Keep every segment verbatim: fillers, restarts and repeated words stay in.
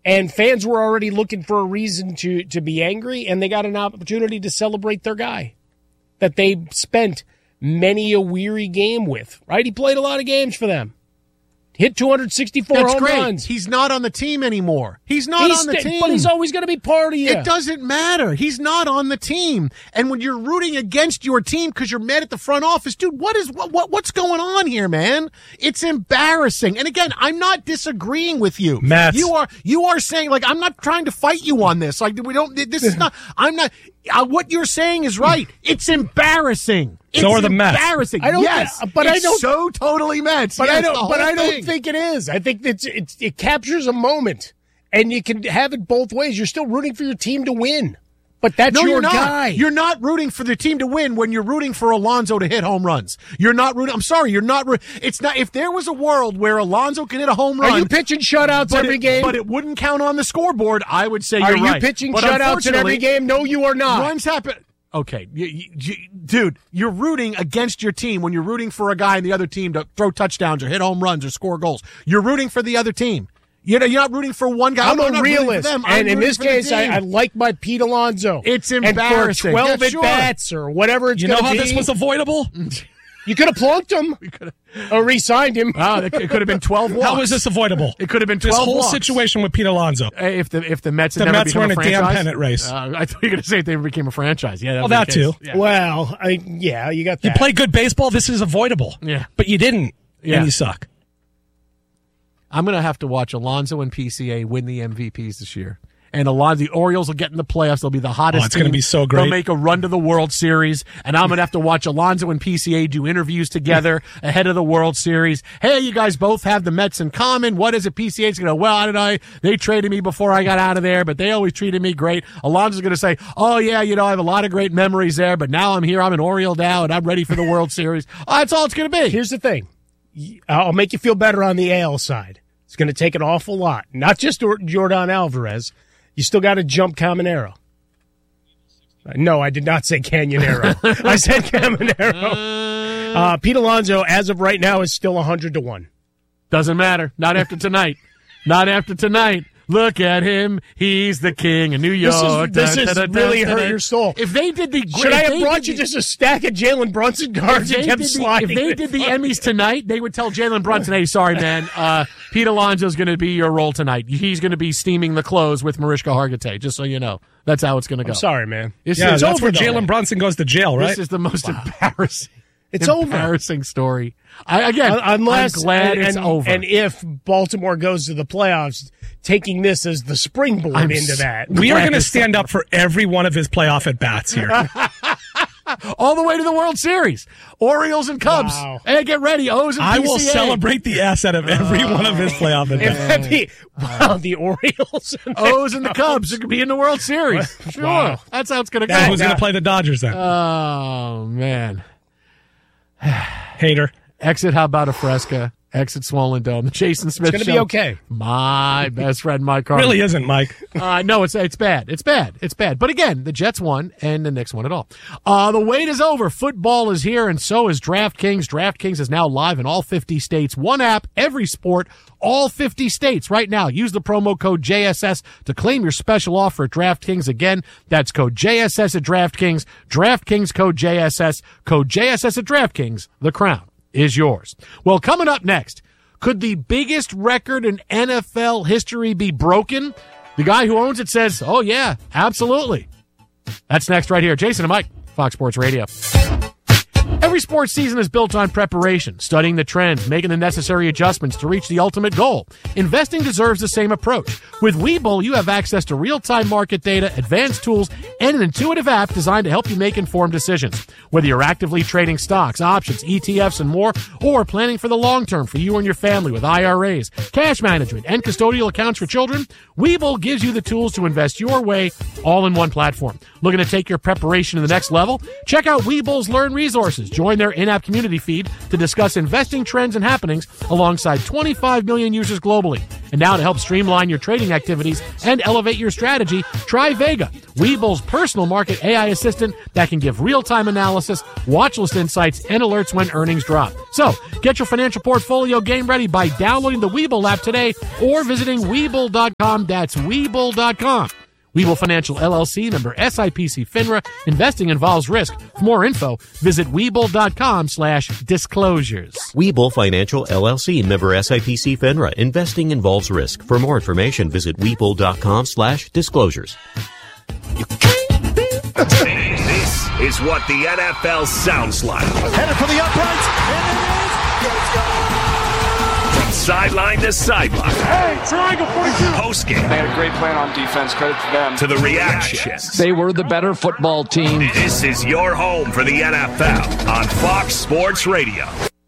And fans were already looking for a reason to, to be angry, and they got an opportunity to celebrate their guy that they spent many a weary game with, right? He played a lot of games for them. Hit two hundred sixty-four That's home great. runs. He's not on the team anymore. He's not he's on the st- team. But he's always going to be part of you. It doesn't matter. He's not on the team. And when you're rooting against your team because you're mad at the front office, dude, what is what, what what's going on here, man? It's embarrassing. And again, I'm not disagreeing with you. Matt. You are you are saying, like, I'm not trying to fight you on this. Like, we don't. This is not. I'm not. Uh, what you're saying is right. It's embarrassing. It's So are the Mets. embarrassing. I don't- yes, but I it's don't- so totally Mets. But Yes, I the don't. whole But I don't thing. think it is. I think it's, it's it captures a moment, and you can have it both ways. You're still rooting for your team to win, but that's No, your you're not. guy. You're not rooting for the team to win when you're rooting for Alonso to hit home runs. You're not rooting. I'm sorry. You're not. Root, it's not. If there was a world where Alonso can hit a home run, Are you pitching shutouts but every it, game? but it wouldn't count on the scoreboard, I would say Are you're you right. pitching But shutouts in every unfortunately, game? No, you are not. Runs happen. Okay, you, you, you, dude, you're rooting against your team when you're rooting for a guy in the other team to throw touchdowns or hit home runs or score goals. You're rooting for the other team. You know, you're not rooting for one guy. I'm I'm a not rooting for realist, them. I'm and in rooting this for the case, I, team. I like my Pete Alonso. It's And embarrassing. for twelve Yeah, at sure. bats or whatever it's You going know to how be. this was avoidable? You could have plunked him or re-signed him. Oh, it could have been twelve walks. How was this avoidable? It could have been This twelve whole walks. situation with Pete Alonso. Hey, If the if the Mets had The never Mets become were in a damn franchise, pennant race. Uh, I thought you were going to say if they ever became a franchise. Yeah, that Well, would be that the too. case. Yeah. Well, I, yeah, you got You that. play good baseball, this is avoidable. Yeah. But you didn't, Yeah. and you suck. I'm going to have to watch Alonso and P C A win the M V Ps this year. And Alonso, the Orioles will get in the playoffs. They'll be the hottest. Oh, it's gonna team. be so great. They'll make a run to the World Series, and I'm going to have to watch Alonso and P C A do interviews together ahead of the World Series. Hey, you guys both have the Mets in common. What is it? P C A's going to go, well, I don't know. They traded me before I got out of there, but they always treated me great. Alonso's going to say, oh, yeah, you know, I have a lot of great memories there, but now I'm here. I'm an Oriole now, and I'm ready for the World Series. Oh, that's all it's going to be. Here's the thing. I'll make you feel better on the A L side. It's going to take an awful lot. Not just Jordan Alvarez. You still got to jump Caminero. No, I did not say Canyonero. I said Caminero. Uh, Pete Alonso, as of right now, is still one hundred to one. Doesn't matter. Not after tonight. Not after tonight. Look at him. He's the king of New York. This is, this Dun, is dun, dun, really dun, hurt dun. your soul. If they did the Should if I have they brought did you the- just a stack of Jalen Brunson if cards they and kept did the- sliding? If they did the Emmys tonight, they would tell Jalen Brunson, hey, sorry, man, uh, Pete Alonso's going to be your role tonight. He's going to be steaming the clothes with Mariska Hargitay, just so you know. That's how it's going to go. I'm sorry, man. This Yeah, is that's over, where though. Jalen Brunson goes to jail, right? This is the most embarrassing. It's over. embarrassing story. I, again, Unless I'm glad and, it's and, over. and if Baltimore goes to the playoffs, taking this as the springboard I'm into s- that. we are glad going to it's stand up for every one of his playoff at-bats here. all the way to the World Series. Orioles and Cubs. Wow. Hey, get ready. O's and I P C A. will celebrate the ass out of every one of his playoff If at-bats. that be, wow, the Orioles. And the O's and the Cubs are going to be in the World Series. Sure. Wow. That's how it's going to go. That Who's going to play the Dodgers then? Oh, man. Hater. Exit How About a Fresca. Exit Swollen Dome. The Jason Smith It's Show. going to be okay. My best friend, Mike Carter. Really isn't, Mike. Uh, no, it's it's bad. It's bad. It's bad. But again, the Jets won, and the Knicks won it all. Uh, the wait is over. Football is here, and so is DraftKings. DraftKings is now live in all fifty states. One app, every sport, all fifty states. Right now, use the promo code J S S to claim your special offer at DraftKings. Again, that's code J S S at DraftKings. DraftKings code J S S. Code J S S at DraftKings. The crown is yours. Well, coming up next, could the biggest record in N F L history be broken? The guy who owns it says, oh, yeah, absolutely. That's next right here. Jason and Mike, Fox Sports Radio. Every sports season is built on preparation, studying the trends, making the necessary adjustments to reach the ultimate goal. Investing deserves the same approach. With Webull, you have access to real-time market data, advanced tools, and an intuitive app designed to help you make informed decisions. Whether you're actively trading stocks, options, E T Fs, and more, or planning for the long term for you and your family with I R As, cash management, and custodial accounts for children, Webull gives you the tools to invest your way all in one platform. Looking to take your preparation to the next level? Check out Webull's Learn Resources. Join Join their in-app community feed to discuss investing trends and happenings alongside twenty-five million users globally. And now to help streamline your trading activities and elevate your strategy, try Vega, Webull's personal market A I assistant that can give real-time analysis, watch list insights, and alerts when earnings drop. So, get your financial portfolio game ready by downloading the Webull app today or visiting Webull dot com. That's Webull dot com. Webull Financial L L C, member S I P C FINRA. Investing involves risk. For more info, visit Webull dot com slash disclosures. Webull Financial L L C, member S I P C FINRA. Investing involves risk. For more information, visit Webull dot com slash disclosures. This is what the N F L sounds like. Headed for the uprights, and it is. Let's go! From sideline to sideline. Hey, triangle forty-two. Postgame. They had a great plan on defense. Credit to them. To the reactions. They were the better football team. This is your home for the N F L on Fox Sports Radio.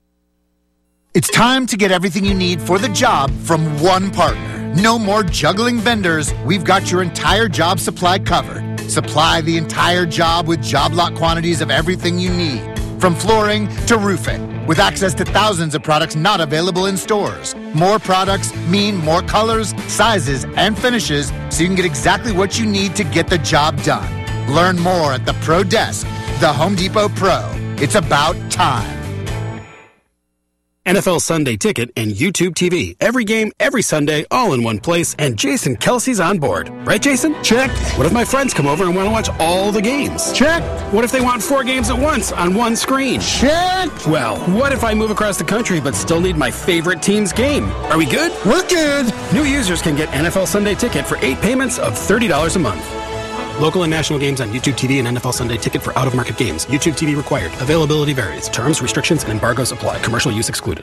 It's time to get everything you need for the job from one partner. No more juggling vendors. We've got your entire job supply covered. Supply the entire job with job lot quantities of everything you need, from flooring to roofing, with access to thousands of products not available in stores. More products mean more colors, sizes, and finishes, so you can get exactly what you need to get the job done. Learn more at the Pro Desk, the Home Depot Pro. It's about time. N F L Sunday Ticket and YouTube T V. Every game, every Sunday, all in one place, and Jason Kelsey's on board. Right, Jason? Check. What if my friends come over and want to watch all the games? Check. What if they want four games at once on one screen? Check. Well, what if I move across the country but still need my favorite team's game? Are we good? We're good. New users can get N F L Sunday Ticket for eight payments of thirty dollars a month. Local and national games on YouTube T V and N F L Sunday Ticket for out-of-market games. YouTube T V required. Availability varies. Terms, restrictions, and embargoes apply. Commercial use excluded.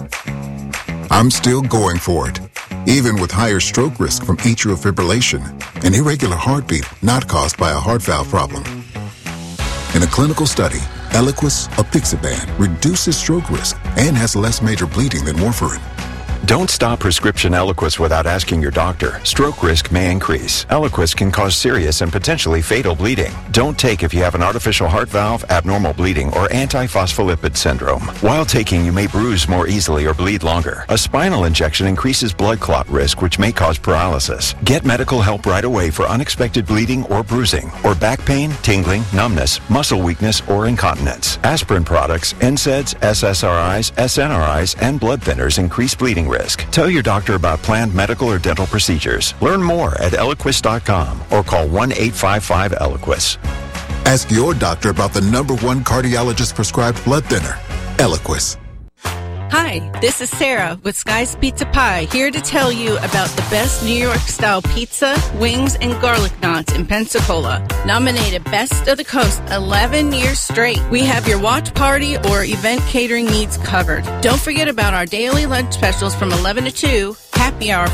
I'm still going for it, even with higher stroke risk from atrial fibrillation, an irregular heartbeat not caused by a heart valve problem. In a clinical study, Eliquis, apixaban, reduces stroke risk and has less major bleeding than warfarin. Don't stop prescription Eliquis without asking your doctor. Stroke risk may increase. Eliquis can cause serious and potentially fatal bleeding. Don't take if you have an artificial heart valve, abnormal bleeding, or antiphospholipid syndrome. While taking, you may bruise more easily or bleed longer. A spinal injection increases blood clot risk, which may cause paralysis. Get medical help right away for unexpected bleeding or bruising, or back pain, tingling, numbness, muscle weakness, or incontinence. Aspirin products, N SAIDs, S S R Is, S N R Is, and blood thinners increase bleeding risk. Tell your doctor about planned medical or dental procedures. Learn more at Eliquis dot com or call one eight five five Eliquis. Ask your doctor about the number one cardiologist prescribed blood thinner, Eliquis. Hi, this is Sarah with Sky's Pizza Pie, here to tell you about the best New York-style pizza, wings, and garlic knots in Pensacola. Nominated Best of the Coast eleven years straight. We have your watch party or event catering needs covered. Don't forget about our daily lunch specials from eleven to two, happy hour